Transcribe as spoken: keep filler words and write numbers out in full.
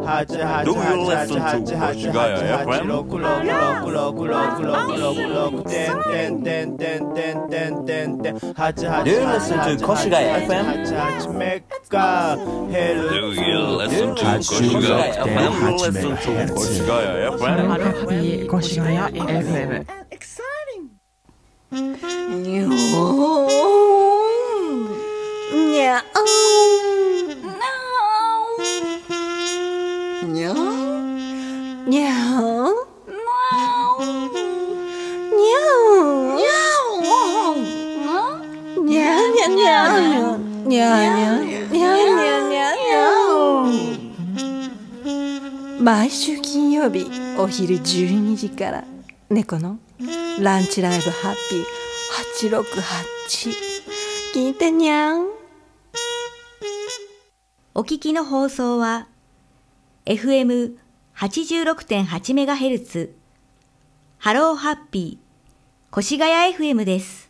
Do you listen to 越谷 エフエム? Do you listen to 越谷 エフエム? Do you listen to 越谷 エフエム? Do you listen to 越谷 エフエム? ハロハピー越谷 エフエム。 にょーにゃおにゃおにゃおにゃおにゃおにゃにゃにゃにゃにゃにゃにゃにゃにゃ毎週金曜日お昼じゅうにじから猫のランチライブハッピーはちろくはち聞いてにゃん。 お聞きの放送は エフエムはちじゅうろくてんはちメガヘルツ ハローハッピー越谷 エフエム です。